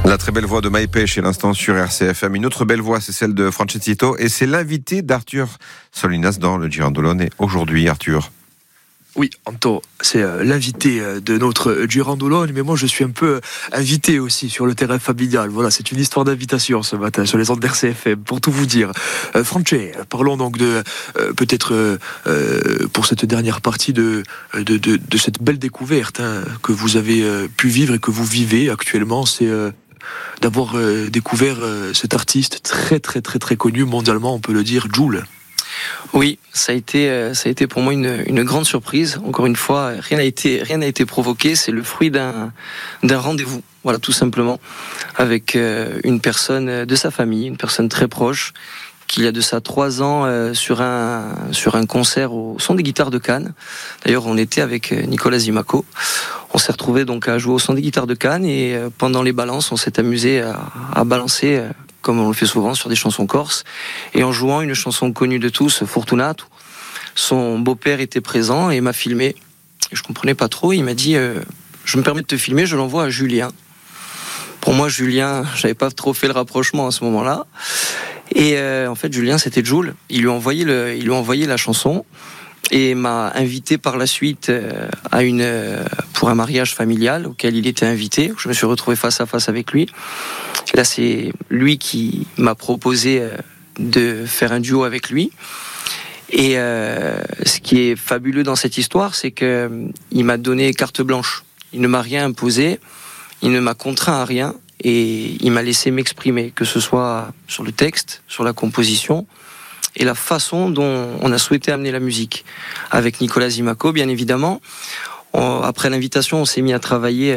La très belle voix de Maïpé chez l'instant sur RCFM. Une autre belle voix, c'est celle de Francescito et c'est l'invité d'Arthur Solinas dans le Girandolone. Et aujourd'hui, Arthur. Oui, Anto, c'est l'invité de notre Girandolone, mais moi je suis un peu invité aussi sur le terrain familial. Voilà, c'est une histoire d'invitation ce matin sur les ondes d'RCFM, pour tout vous dire. Franche, parlons donc de peut-être pour cette dernière partie de cette belle découverte que vous avez pu vivre et que vous vivez actuellement. C'est d'avoir découvert cet artiste très très très très connu mondialement, on peut le dire, Jul. Oui, ça a été pour moi une grande surprise. Encore une fois, rien n'a été provoqué. C'est le fruit d'un rendez-vous, voilà, tout simplement, avec une personne de sa famille, une personne très proche, qu'il y a de ça 3 ans sur un concert au son des guitares de Cannes. D'ailleurs, on était avec Nicolas Zimaco. On s'est retrouvés donc à jouer au son des guitares de Cannes et pendant les balances, on s'est amusé à balancer. Comme on le fait souvent sur des chansons corses, et en jouant une chanson connue de tous, Fortunato. Son beau-père était présent et m'a filmé. Je comprenais pas trop, il m'a dit je me permets de te filmer, je l'envoie à Julien. Pour moi, Julien, j'avais pas trop fait le rapprochement à ce moment-là. Et en fait, Julien, c'était Jul. Il lui a envoyé la chanson et m'a invité par la suite pour un mariage familial auquel il était invité. Je me suis retrouvé face à face avec lui. Là, c'est lui qui m'a proposé de faire un duo avec lui. Et ce qui est fabuleux dans cette histoire, c'est qu'il m'a donné carte blanche. Il ne m'a rien imposé, il ne m'a contraint à rien, et il m'a laissé m'exprimer, que ce soit sur le texte, sur la composition, et la façon dont on a souhaité amener la musique. Avec Nicolas Zimaco, bien évidemment. Après l'invitation, on s'est mis à travailler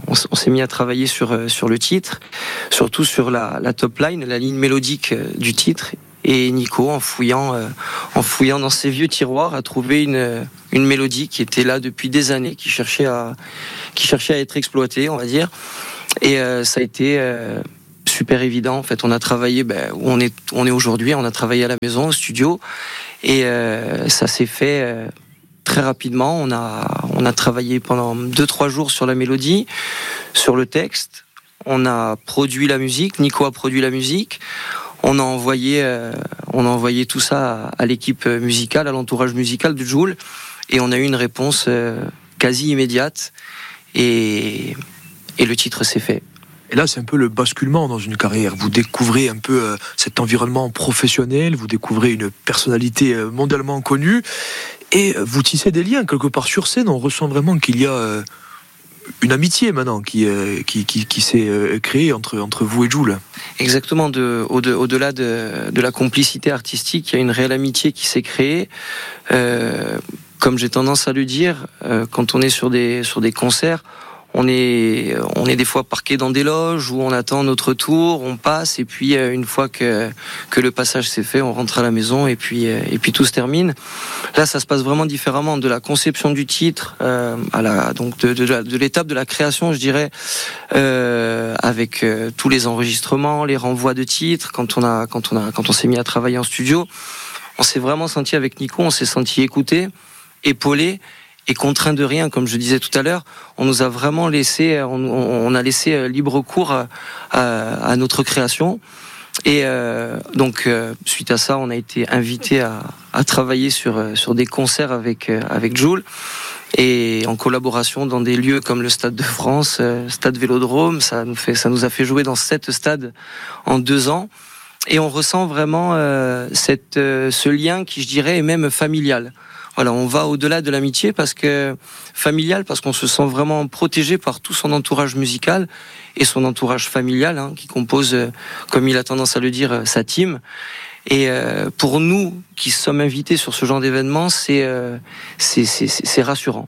sur le titre, surtout sur la top line, la ligne mélodique du titre. Et Nico, en fouillant dans ses vieux tiroirs, a trouvé une mélodie qui était là depuis des années, qui cherchait à être exploitée, on va dire. Et ça a été super évident. En fait, on a travaillé où on est aujourd'hui. On a travaillé à la maison, au studio, et ça s'est fait. Très rapidement, on a travaillé pendant 2-3 jours sur la mélodie, sur le texte. On a produit la musique. Nico a produit la musique. On a envoyé tout ça à l'équipe musicale, à l'entourage musical de Jul, et on a eu une réponse quasi immédiate. Et le titre s'est fait. Et là, c'est un peu le basculement dans une carrière. Vous découvrez un peu cet environnement professionnel, vous découvrez une personnalité mondialement connue, et vous tissez des liens quelque part sur scène. On ressent vraiment qu'il y a une amitié maintenant qui s'est créée entre vous et Jul. Exactement. Au-delà de la complicité artistique, il y a une réelle amitié qui s'est créée. Comme j'ai tendance à le dire, quand on est sur des concerts, on est des fois parqué dans des loges où on attend notre tour, on passe, et puis une fois que le passage s'est fait, on rentre à la maison, et puis tout se termine. Là, ça se passe vraiment différemment, de la conception du titre donc de l'étape de la création, je dirais, avec tous les enregistrements, les renvois de titres. Quand on s'est mis à travailler en studio, on s'est vraiment senti avec Nico, on s'est senti écouté, épaulé. Et contraint de rien, comme je disais tout à l'heure, on nous a vraiment laissé, on a laissé libre cours à notre création. Et donc, suite à ça, on a été invité à travailler sur des concerts avec Jul, et en collaboration dans des lieux comme le Stade de France, Stade Vélodrome. Ça nous a fait jouer dans 7 stades en 2 ans. Et on ressent vraiment ce lien qui, je dirais, est même familial. Voilà, on va au-delà de l'amitié parce qu'on se sent vraiment protégé par tout son entourage musical et son entourage familial, qui compose, comme il a tendance à le dire, sa team. Et pour nous qui sommes invités sur ce genre d'événement, c'est rassurant.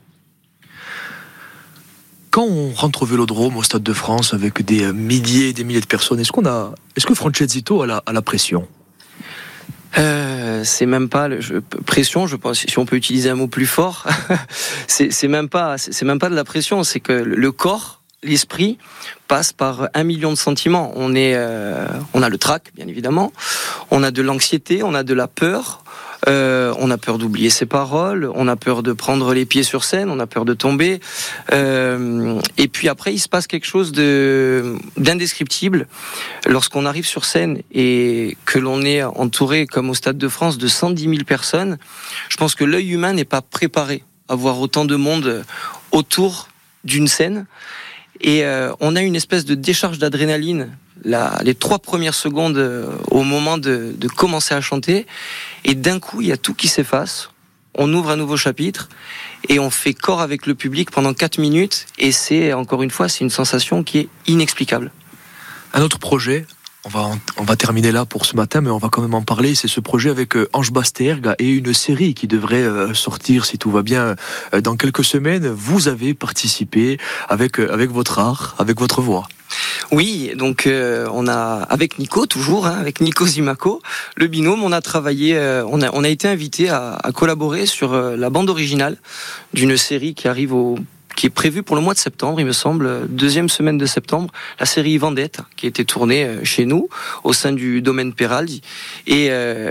Quand on rentre au Vélodrome, au Stade de France, avec des milliers et des milliers de personnes, est-ce que Francescito a la pression ? C'est même pas pression, je pense, si on peut utiliser un mot plus fort. c'est même pas de la pression, c'est que le corps, l'esprit passe par 1 million de sentiments. On a le trac, bien évidemment, on a de l'anxiété, on a de la peur, On a peur d'oublier ses paroles, on a peur de prendre les pieds sur scène, on a peur de tomber. Et puis après, il se passe quelque chose d'indescriptible lorsqu'on arrive sur scène et que l'on est entouré, comme au Stade de France, de 110 000 personnes. Je pense que l'œil humain n'est pas préparé à voir autant de monde autour d'une scène. Et on a une espèce de décharge d'adrénaline les 3 premières secondes au moment de commencer à chanter, et d'un coup il y a tout qui s'efface, on ouvre un nouveau chapitre et on fait corps avec le public pendant 4 minutes, et c'est, encore une fois, c'est une sensation qui est inexplicable. Un autre projet, on va terminer là pour ce matin, mais on va quand même en parler, c'est ce projet avec Ange Bastergue et une série qui devrait sortir, si tout va bien, dans quelques semaines. Vous avez participé avec votre art, avec votre voix. Oui, donc on a, avec Nico toujours, avec Nico Zimaco, le binôme, on a travaillé, on a été invité à collaborer sur la bande originale d'une série qui est prévue pour le mois de septembre, il me semble, 2e semaine de septembre, la série Vendetta, qui a été tournée chez nous, au sein du domaine Peraldi, et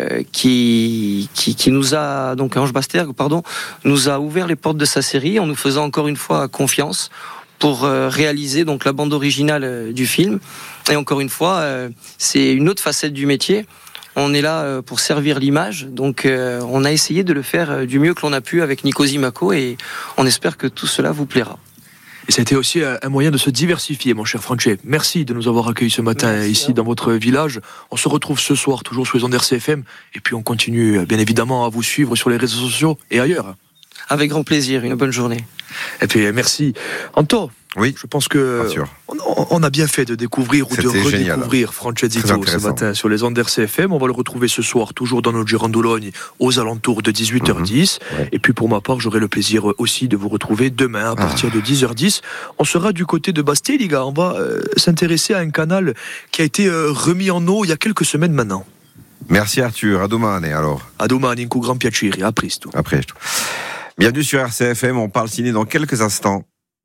qui nous a, donc Ange Bastergue, nous a ouvert les portes de sa série en nous faisant encore une fois confiance pour réaliser donc la bande originale du film. Et encore une fois, c'est une autre facette du métier. On est là pour servir l'image, donc on a essayé de le faire du mieux que l'on a pu avec Nico Zimaco, et on espère que tout cela vous plaira. Et ça a été aussi un moyen de se diversifier, mon cher Franché. Merci de nous avoir accueillis ce matin ici dans votre village. On se retrouve ce soir toujours sur les ondes RCFM, et puis on continue bien évidemment à vous suivre sur les réseaux sociaux et ailleurs. Avec grand plaisir, une bonne journée. Et puis merci. Anto, oui, je pense que on a bien fait de découvrir ou de redécouvrir Francesito ce matin sur les ondes RCFM. On va le retrouver ce soir toujours dans notre Girandologne aux alentours de 18h10. Et puis pour ma part, j'aurai le plaisir aussi de vous retrouver demain à partir de 10h10. On sera du côté de Bastia, les gars. On va s'intéresser à un canal qui a été remis en eau il y a quelques semaines maintenant. Merci Arthur, a domani alors. A domani, un grand piacere, a presto. A presto. Bienvenue sur RCFM, on parle ciné dans quelques instants.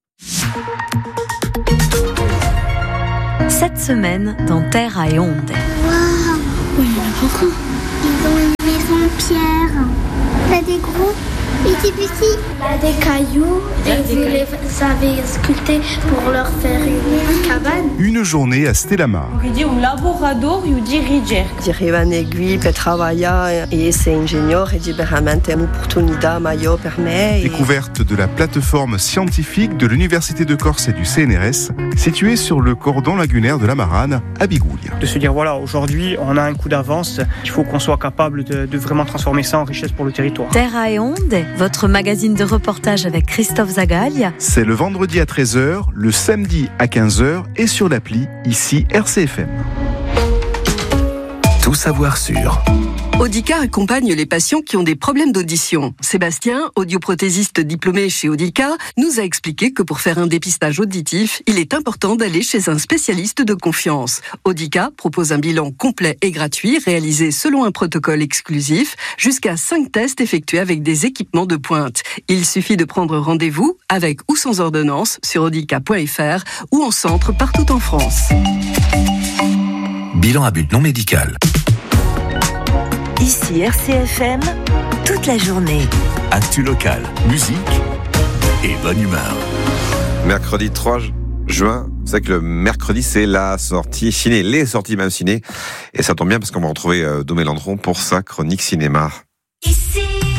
Cette semaine, dans Terra et Onde. Waouh, il y en a beaucoup. Ils ont une maison en pierre. T'as des gros et des petits. Il y a des cailloux et vous les avez sculptés pour leur faire une cabane. Une journée à Stellamar. Un laboratório de Riger. Direi per trabalhar e ser engenheiro é realmente uma oportunidade maior para mim. Découverte de la plateforme scientifique de l'Université de Corse et du CNRS, située sur le cordon lagunaire de la Marane, à Bigoulia. De se dire, voilà, aujourd'hui, on a un coup d'avance, il faut qu'on soit capable de vraiment transformer ça en richesse pour le territoire. Terra et Onde, votre magazine de reportage avec Christophe Zagaglia. C'est le vendredi à 13h, le samedi à 15h et sur l'appli, ici RCFM. Tout savoir sur... Audica accompagne les patients qui ont des problèmes d'audition. Sébastien, audioprothésiste diplômé chez Audica, nous a expliqué que pour faire un dépistage auditif, il est important d'aller chez un spécialiste de confiance. Audica propose un bilan complet et gratuit réalisé selon un protocole exclusif, jusqu'à 5 tests effectués avec des équipements de pointe. Il suffit de prendre rendez-vous avec ou sans ordonnance sur audica.fr ou en centre partout en France. Bilan à but non médical. Ici RCFM, toute la journée. Actu local, musique et bonne humeur. Mercredi 3 juin, c'est vrai que le mercredi, c'est la sortie ciné, les sorties même ciné. Et ça tombe bien parce qu'on va retrouver Domé Landron pour sa chronique cinéma. Ici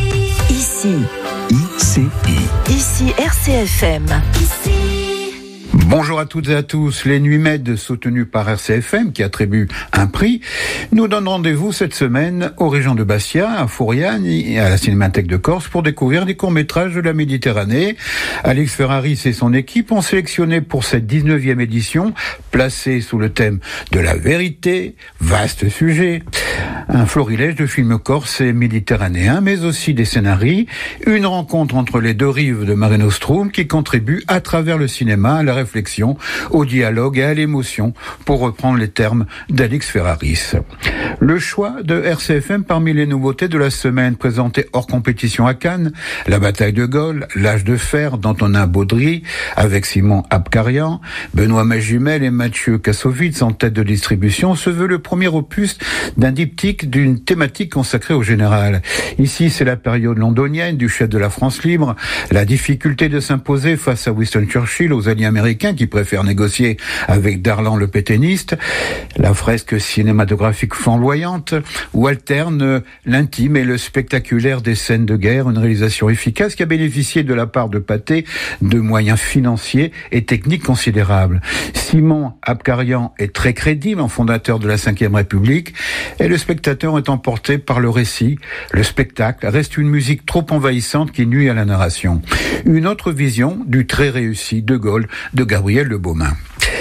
RCFM. Bonjour à toutes et à tous. Les Nuits Med, soutenues par RCFM, qui attribue un prix, nous donnent rendez-vous cette semaine aux régions de Bastia, à Fouriane et à la Cinémathèque de Corse pour découvrir des courts-métrages de la Méditerranée. Alex Ferraris et son équipe ont sélectionné pour cette 19e édition, placée sous le thème de la vérité, vaste sujet, un florilège de films corses et méditerranéens, mais aussi des scénarii, une rencontre entre les deux rives de Mare Nostrum qui contribue à travers le cinéma à la réflexion réflexion, au dialogue et à l'émotion, pour reprendre les termes d'Alix Ferraris. Le choix de RCFM parmi les nouveautés de la semaine présentées hors compétition à Cannes, La bataille de Gaulle, L'âge de fer d'Antonin Baudry avec Simon Abkarian, Benoît Magimel et Mathieu Kassovitz en tête de distribution, se veut le premier opus d'un diptyque d'une thématique consacrée au général. Ici, c'est la période londonienne du chef de la France libre, la difficulté de s'imposer face à Winston Churchill, aux alliés américains qui préfèrent négocier avec Darlan le pétainiste, la fresque cinématographique flamboyante où alterne l'intime et le spectaculaire des scènes de guerre, une réalisation efficace qui a bénéficié de la part de Pathé de moyens financiers et techniques considérables. Simon Abkarian est très crédible en fondateur de la Ve République et le spectateur est emporté par le récit. Le spectacle reste une musique trop envahissante qui nuit à la narration. Une autre vision du très réussi De Gaulle de Gabriel Le Beaumain.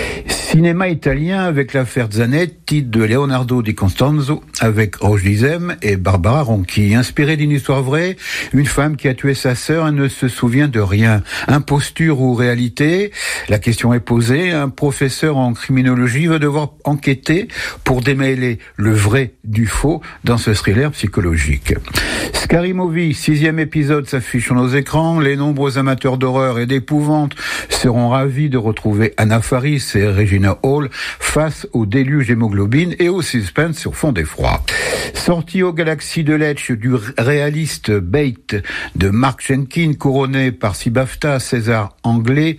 Cinéma italien avec l'affaire Zanetti de Leonardo Di Costanzo avec Roge Dizem et Barbara Ronchi. Inspiré d'une histoire vraie, une femme qui a tué sa sœur et ne se souvient de rien. Imposture ou réalité? La question est posée. Un professeur en criminologie va devoir enquêter pour démêler le vrai du faux dans ce thriller psychologique. Scary Movie, 6e épisode s'affiche sur nos écrans. Les nombreux amateurs d'horreur et d'épouvante seront ravis de retrouver Anna Faris et Regina Hall face au déluge hémoglobine et au suspense sur fond d'effroi. Sorti aux Galaxies de Lecce du réaliste Bait de Mark Jenkins, couronné par 6 BAFTA, César anglais,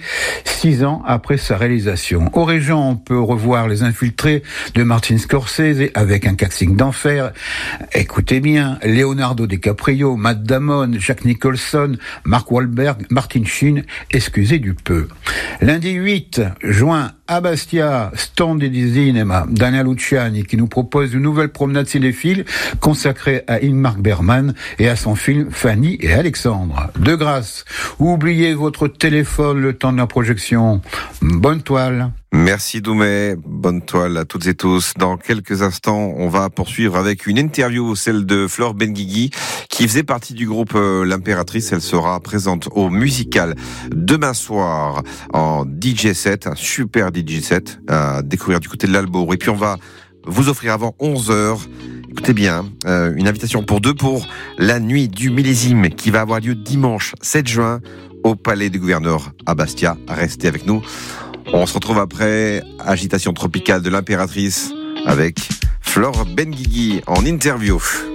6 ans après sa réalisation. Au Régent, on peut revoir Les Infiltrés de Martin Scorsese avec un casting d'enfer. Écoutez bien, Leonardo DiCaprio, Matt Damon, Jack Nicholson, Mark Wahlberg, Martin Sheen, excusez du peu. Lundi 8 juin, à Bastia, Stand di Cinema, Daniel Luciani qui nous propose une nouvelle promenade cinéphile consacrée à Ingmar Bergman et à son film Fanny et Alexandre. De grâce, oubliez votre téléphone le temps de la projection. Bonne toile. Merci Doumé, bonne toile à toutes et tous. Dans quelques instants, on va poursuivre avec une interview, celle de Flore Benguigui, qui faisait partie du groupe L'Impératrice. Elle sera présente au Musical demain soir en DJ set, un super DJ set à découvrir du côté de l'Albour. Et puis on va vous offrir avant 11h, écoutez bien, une invitation pour deux pour la nuit du millésime qui va avoir lieu dimanche 7 juin au Palais du Gouverneur à Bastia. Restez avec nous. On se retrouve après Agitation tropicale de l'Impératrice avec Flore Benguigui en interview.